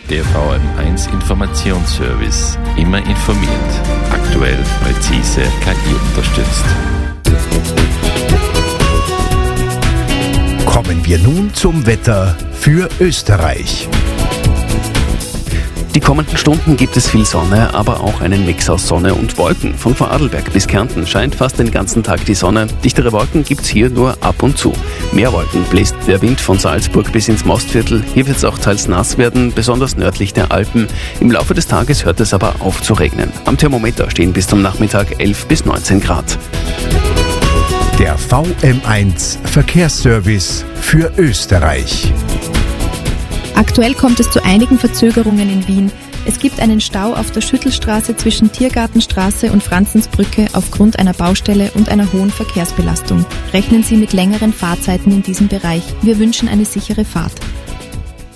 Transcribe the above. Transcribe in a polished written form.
Der VM1 Informationsservice. Immer informiert. Aktuell, präzise, KI unterstützt. Kommen wir nun zum Wetter für Österreich. Die kommenden Stunden gibt es viel Sonne, aber auch einen Mix aus Sonne und Wolken. Von Vorarlberg bis Kärnten scheint fast den ganzen Tag die Sonne. Dichtere Wolken gibt's hier nur ab und zu. Mehr Wolken bläst der Wind von Salzburg bis ins Mostviertel. Hier wird es auch teils nass werden, besonders nördlich der Alpen. Im Laufe des Tages hört es aber auf zu regnen. Am Thermometer stehen bis zum Nachmittag 11 bis 19 Grad. Der VM1 Verkehrsservice für Österreich. Aktuell kommt es zu einigen Verzögerungen in Wien. Es gibt einen Stau auf der Schüttelstraße zwischen Tiergartenstraße und Franzensbrücke aufgrund einer Baustelle und einer hohen Verkehrsbelastung. Rechnen Sie mit längeren Fahrzeiten in diesem Bereich. Wir wünschen eine sichere Fahrt.